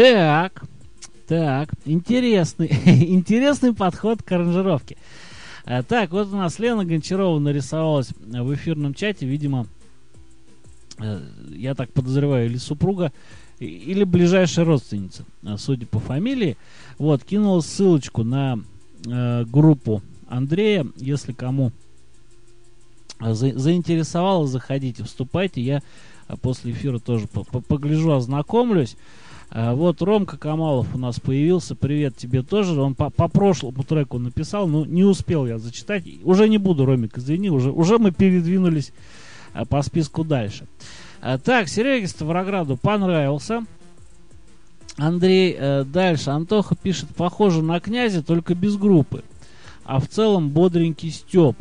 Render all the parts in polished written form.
Так, интересный, интересный подход к аранжировке. Так, вот у нас Лена Гончарова нарисовалась в эфирном чате, видимо, я так подозреваю, или супруга, или ближайшая родственница, судя по фамилии. Вот, кинула ссылочку на группу Андрея. Если кому заинтересовало, заходите, вступайте. Я после эфира тоже погляжу, ознакомлюсь. Вот Ромка Камалов у нас появился. Привет тебе тоже. Он по прошлому треку написал, но не успел я зачитать. Уже не буду, Ромик, извини. Уже мы передвинулись по списку дальше. Так, Сереге Ставрограду понравился. Андрей, дальше. Антоха пишет, похоже на Князя, только без группы. А в целом бодренький Степ.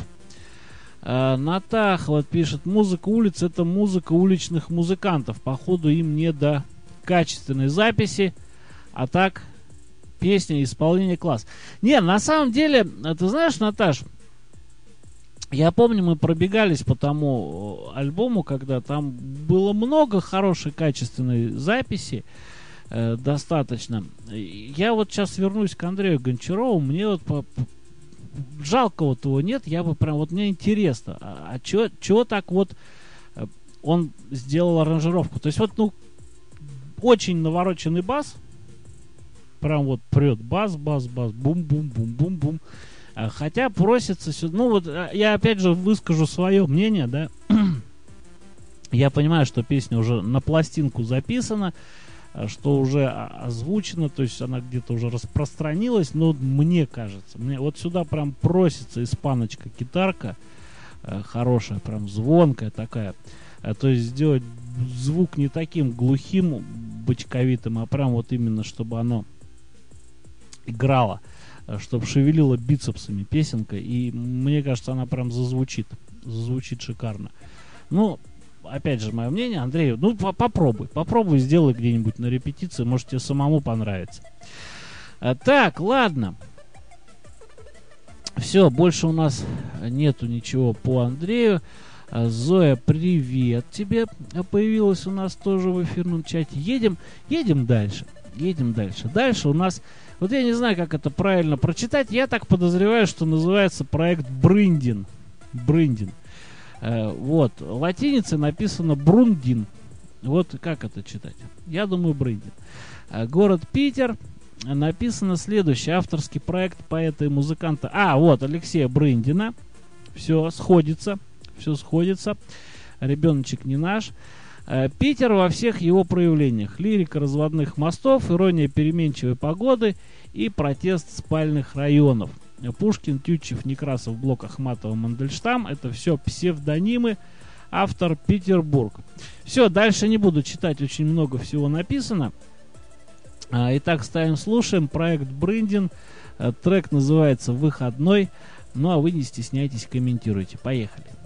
Натах вот пишет, музыка улиц — это музыка уличных музыкантов. Походу им не до качественной записи, а так песня, исполнение класс. Не, на самом деле, ты знаешь, Наташ, я помню, мы пробегались по тому альбому, когда там было много хорошей качественной записи, достаточно. Я вот сейчас вернусь к Андрею Гончарову, мне вот жалко вот его нет, я бы прям, вот мне интересно, а чего так вот он сделал аранжировку? То есть вот, ну, очень навороченный бас, прям вот прет бас, бум-бум-бум-бум-бум. Хотя просится сюда, ну вот я опять же выскажу свое мнение, да. Я понимаю, что песня уже на пластинку записана, что уже озвучено, то есть она где-то уже распространилась, но мне кажется, мне вот сюда прям просится испаночка гитарка, хорошая, прям звонкая такая, то есть сделать звук не таким глухим, бочковитым, а прям вот именно, чтобы оно играло, чтобы шевелила бицепсами песенка, и мне кажется, она прям зазвучит шикарно. Ну, опять же, мое мнение, Андрей, ну, попробуй, сделай где-нибудь на репетиции, может, тебе самому понравится. Так, ладно. Все, больше у нас нету ничего по Андрею. Зоя, привет тебе. Появилась у нас тоже в эфирном чате. Едем дальше. Дальше у нас, вот я не знаю, как это правильно прочитать. Я так подозреваю, что называется проект Брындин. Вот, латиницей написано Брундин. Вот как это читать? Я думаю, Брындин. Город Питер. Написано следующее. Авторский проект поэта и музыканта. Вот, Алексея Брындина. Все сходится. Ребеночек не наш. Питер во всех его проявлениях. Лирика разводных мостов, ирония переменчивой погоды и протест спальных районов. Пушкин, Тютчев, Некрасов, Блок, Ахматова, Мандельштам — это все псевдонимы. Автор Петербург. Все, дальше не буду читать, очень много всего написано. Итак, ставим, слушаем. Проект Брындин. Трек называется «Выходной». Ну а вы не стесняйтесь, комментируйте. Поехали.